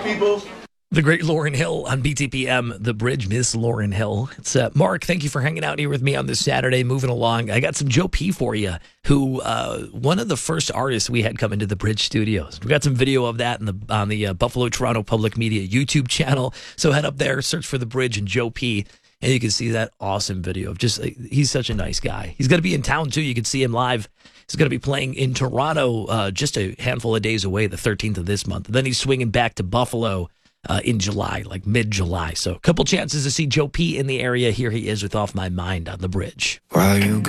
people. The great Lauryn Hill on BTPM, The Bridge, Miss Lauryn Hill. It's Mark, thank you for hanging out here with me on this Saturday, moving along. I got some Joe P for you, who one of the first artists we had come into the Bridge Studios. We got some video of that on the Buffalo Toronto Public Media YouTube channel. So head up there, search for The Bridge and Joe P, and you can see that awesome video of just, he's such a nice guy. He's going to be in town, too. You can see him live. He's going to be playing in Toronto just a handful of days away, the 13th of this month. And then he's swinging back to Buffalo in July, like mid-July. So a couple chances to see Joe P in the area. Here he is with Off My Mind on The Bridge. While you